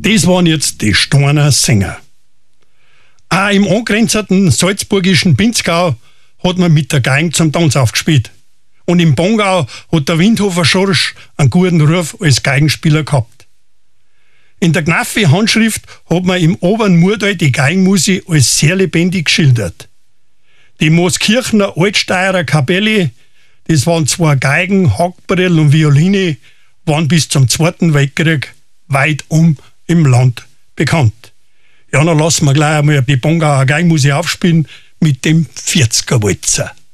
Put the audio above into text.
Das waren jetzt die Steiner Sänger. Auch im angrenzenden salzburgischen Pinzgau hat man mit der Geigen zum Tanz aufgespielt. Und im Bongau hat der Windhofer Schorsch einen guten Ruf als Geigenspieler gehabt. In der Gnaffi-Handschrift hat man im oberen Murtal die Geigenmusik als sehr lebendig geschildert. Die Mooskirchener Altsteirer Kapelle, das waren 2 Geigen, Hackbrell und Violine, waren bis zum Zweiten Weltkrieg weit im Land bekannt. Ja, dann lassen wir gleich einmal die Bongauer Geigenmusik aufspielen mit dem 40er Walzer.